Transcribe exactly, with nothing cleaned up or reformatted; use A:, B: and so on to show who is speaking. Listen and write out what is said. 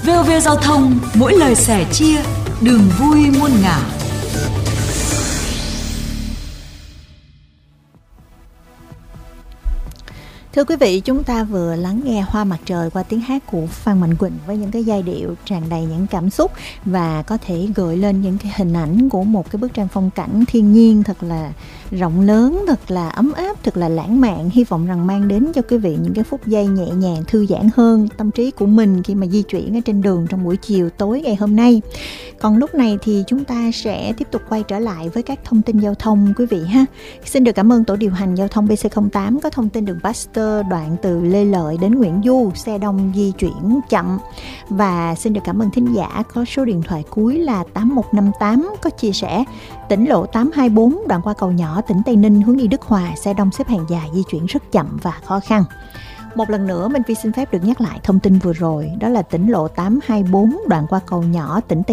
A: vê o vê Giao thông, mỗi lời sẻ chia, đường vui muôn ngả.
B: Thưa quý vị, chúng ta vừa lắng nghe Hoa Mặt Trời qua tiếng hát của Phan Mạnh Quỳnh với những cái giai điệu tràn đầy những cảm xúc và có thể gợi lên những cái hình ảnh của một cái bức tranh phong cảnh thiên nhiên thật là rộng lớn, thật là ấm áp, thật là lãng mạn. Hy vọng rằng mang đến cho quý vị những cái phút giây nhẹ nhàng, thư giãn hơn tâm trí của mình khi mà di chuyển ở trên đường trong buổi chiều tối ngày hôm nay. Còn lúc này thì chúng ta sẽ tiếp tục quay trở lại với các thông tin giao thông quý vị ha. Xin được cảm ơn tổ điều hành giao thông bê xê không tám có thông tin đường Baxter đoạn từ Lê Lợi đến Nguyễn Du, xe đông di chuyển chậm. Và xin được cảm ơn thính giả có số điện thoại cuối là tám một năm tám có chia sẻ tỉnh lộ tám hai bốn đoạn qua Cầu Nhỏ tỉnh Tây Ninh hướng đi Đức Hòa, xe đông xếp hàng dài di chuyển rất chậm và khó khăn. Một lần nữa Minh Phi xin phép được nhắc lại thông tin vừa rồi, đó là tỉnh lộ tám hai bốn đoạn qua Cầu Nhỏ tỉnh Tây